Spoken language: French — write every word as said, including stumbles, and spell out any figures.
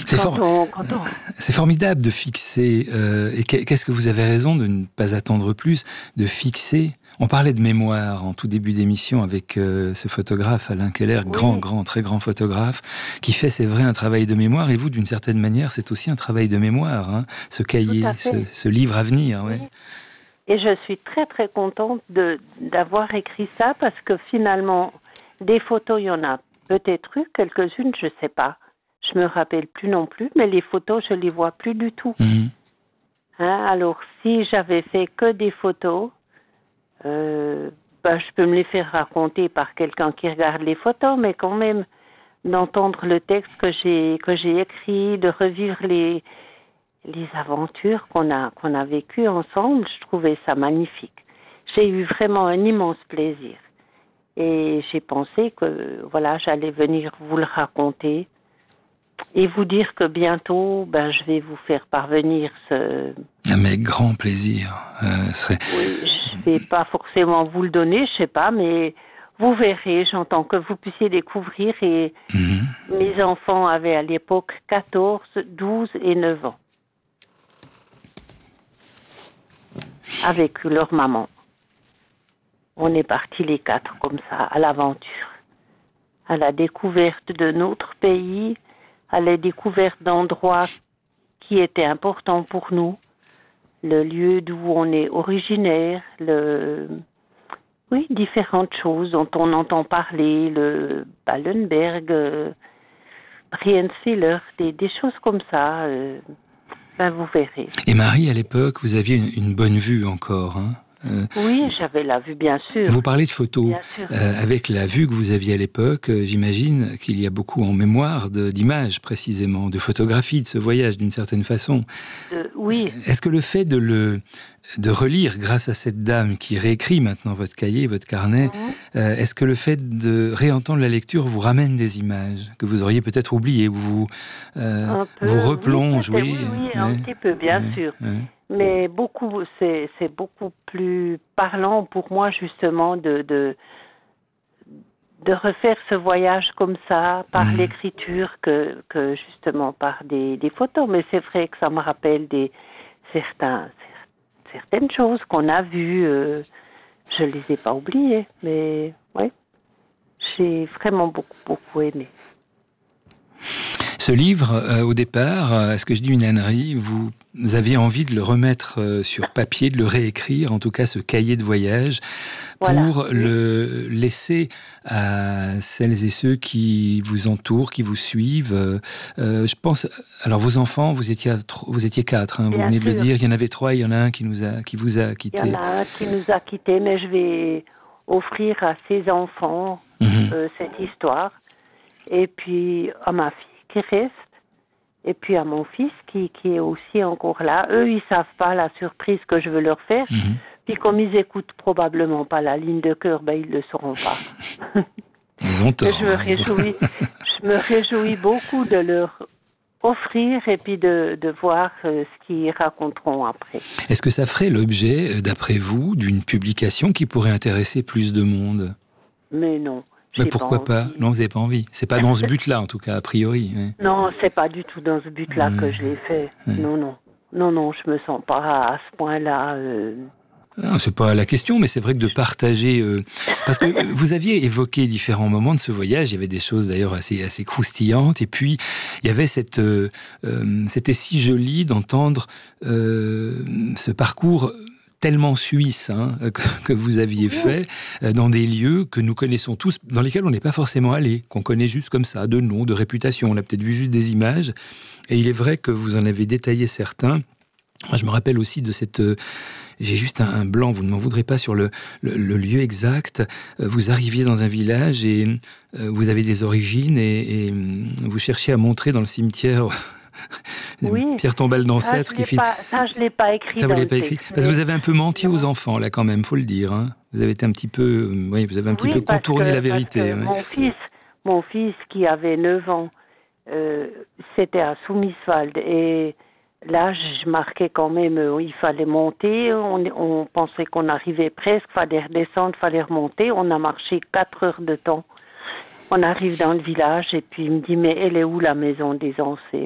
C'est, quand for... on, quand on... c'est formidable de fixer. Euh, et qu'est-ce que vous avez raison de ne pas attendre plus, de fixer. On parlait de mémoire en tout début d'émission avec euh, ce photographe Alain Keller, oui. grand, grand, très grand photographe, qui fait, c'est vrai, un travail de mémoire. Et vous, d'une certaine manière, c'est aussi un travail de mémoire, hein, ce cahier, ce, ce livre à venir. Oui. Ouais. Et je suis très, très contente de, d'avoir écrit ça parce que finalement, des photos, il y en a peut-être eu quelques-unes, je ne sais pas. Je me rappelle plus non plus, mais les photos, je les vois plus du tout. Mmh. Hein, alors, si j'avais fait que des photos, euh, ben, je peux me les faire raconter par quelqu'un qui regarde les photos, mais quand même, d'entendre le texte que j'ai que j'ai écrit, de revivre les les aventures qu'on a qu'on a vécues ensemble, je trouvais ça magnifique. J'ai eu vraiment un immense plaisir. Et j'ai pensé que voilà, j'allais venir vous le raconter et vous dire que bientôt, ben, je vais vous faire parvenir ce... Avec grand plaisir. Euh, serait... Oui, je vais pas forcément vous le donner, je sais pas, mais vous verrez, j'entends que vous puissiez découvrir. Et mmh. mes enfants avaient à l'époque quatorze, douze et neuf ans. Avec leur maman. On est partis les quatre comme ça, à l'aventure, à la découverte de notre pays, à la découverte d'endroits qui étaient importants pour nous, le lieu d'où on est originaire, le... oui, différentes choses dont on entend parler, le Ballenberg, euh, Brienswiller, des, des choses comme ça, euh, ben vous verrez. Et Marie, à l'époque, vous aviez une, une bonne vue encore, hein? Euh, oui, j'avais la vue, bien sûr. Vous parlez de photos. Euh, avec la vue que vous aviez à l'époque, euh, j'imagine qu'il y a beaucoup en mémoire de, d'images, précisément, de photographies de ce voyage, d'une certaine façon. Euh, oui. Est-ce que le fait de le de relire, grâce à cette dame qui réécrit maintenant votre cahier, votre carnet, mmh. euh, est-ce que le fait de réentendre la lecture vous ramène des images que vous auriez peut-être oubliées, ou vous, euh, peu, vous replonge, oui, oui, oui, oui ouais, un petit peu, bien ouais, sûr. Ouais. Mais beaucoup, c'est, c'est beaucoup plus parlant pour moi, justement, de, de, de refaire ce voyage comme ça, par mmh. l'écriture, que, que justement par des, des photos. Mais c'est vrai que ça me rappelle des, certains, certaines choses qu'on a vues. Euh, je ne les ai pas oubliées, mais ouais, j'ai vraiment beaucoup, beaucoup aimé. Ce livre, euh, au départ, euh, est-ce que je dis une ânerie, vous aviez envie de le remettre euh, sur papier, de le réécrire, en tout cas ce cahier de voyage, pour voilà. le laisser à celles et ceux qui vous entourent, qui vous suivent. Euh, je pense, alors vos enfants, vous étiez, vous étiez quatre, hein, vous venez sûr. de le dire, il y en avait trois, il y en a un qui, nous a, qui vous a quittés. Il y en a un qui nous a quittés, mais je vais offrir à ses enfants mm-hmm. euh, cette histoire, et puis à ma fille qui reste, et puis à mon fils qui, qui est aussi encore là. Eux, ils savent pas la surprise que je veux leur faire. Mmh. Puis comme ils écoutent probablement pas la ligne de cœur, ben ils le sauront pas. Ils ont tort. je me réjouis, je me réjouis beaucoup de leur offrir et puis de, de voir euh, ce qu'ils raconteront après. Est-ce que ça ferait l'objet, d'après vous, d'une publication qui pourrait intéresser plus de monde ? Mais non. Mais pourquoi pas, pas Non, vous n'avez pas envie. C'est pas dans ce but-là, en tout cas, a priori. Oui. Non, c'est pas du tout dans ce but-là mmh. que je l'ai fait. Mmh. Non, non. Non, non, je me sens pas à ce point-là. Euh... Non, c'est pas la question, mais c'est vrai que de partager... Euh... Parce que vous aviez évoqué différents moments de ce voyage. Il y avait des choses, d'ailleurs, assez, assez croustillantes. Et puis, il y avait cette... Euh, euh, c'était si joli d'entendre euh, ce parcours... tellement suisse hein, que, que vous aviez fait euh, dans des lieux que nous connaissons tous, dans lesquels on n'est pas forcément allé, qu'on connaît juste comme ça, de nom, de réputation. On a peut-être vu juste des images. Et il est vrai que vous en avez détaillé certains. Moi, je me rappelle aussi de cette... Euh, j'ai juste un, un blanc, vous ne m'en voudrez pas sur le, le, le lieu exact. Euh, vous arriviez dans un village et euh, vous avez des origines et, et vous cherchiez à montrer dans le cimetière... Oui. Pierre Tombal d'ancêtre qui fait. Pas, ça, je l'ai pas écrit. Ça, vous dans l'avez pas écrit. Texte, Parce que vous avez un peu menti non. aux enfants, là, quand même, faut le dire. Hein. Vous avez été un petit peu, oui, vous avez un petit oui, peu contourné que, la vérité. Ouais. Mon fils, mon fils qui avait neuf ans, euh, c'était à Soumiswald et là, je marquais quand même. Euh, il fallait monter. On, on pensait qu'on arrivait presque. Fallait redescendre, fallait remonter. On a marché quatre heures de temps. On arrive dans le village et puis il me dit mais elle est où la maison des ancêtres ?